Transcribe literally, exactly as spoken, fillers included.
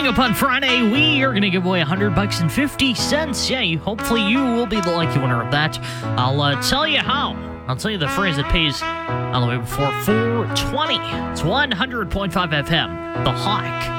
Coming up on Friday, we are going to give away one hundred bucks and fifty cents. Yeah, you, hopefully you will be the lucky winner of that. I'll uh, tell you how. I'll tell you the phrase that pays all the way before four twenty. It's one hundred point five F M, The Hawk.